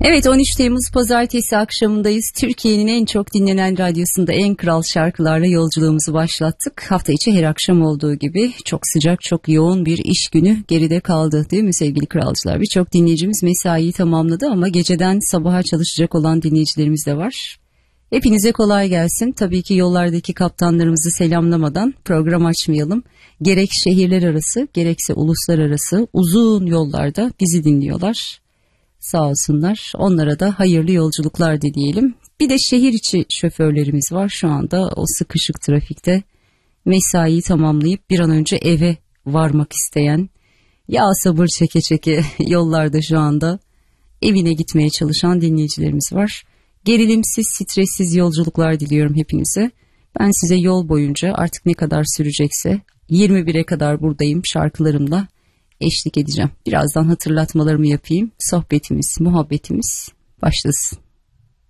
Evet, 13 Temmuz Pazartesi akşamındayız. Türkiye'nin en çok dinlenen radyosunda en kral şarkılarla yolculuğumuzu başlattık. Hafta içi her akşam olduğu gibi çok sıcak, çok yoğun bir iş günü geride kaldı, değil mi sevgili kralcılar? Birçok dinleyicimiz mesaiyi tamamladı ama geceden sabaha çalışacak olan dinleyicilerimiz de var. Hepinize kolay gelsin. Tabii ki yollardaki kaptanlarımızı selamlamadan program açmayalım. Gerek şehirler arası, gerekse uluslararası uzun yollarda bizi dinliyorlar. Sağ olsunlar. Onlara da hayırlı yolculuklar dileyelim. Bir de şehir içi şoförlerimiz var şu anda o sıkışık trafikte. Mesaiyi tamamlayıp bir an önce eve varmak isteyen, ya sabır çeke çeke yollarda şu anda evine gitmeye çalışan dinleyicilerimiz var. Gerilimsiz, stressiz yolculuklar diliyorum hepinize. Ben size yol boyunca artık ne kadar sürecekse 21'e kadar buradayım, şarkılarımla eşlik edeceğim. Birazdan hatırlatmalarımı yapayım. Sohbetimiz, muhabbetimiz başlasın.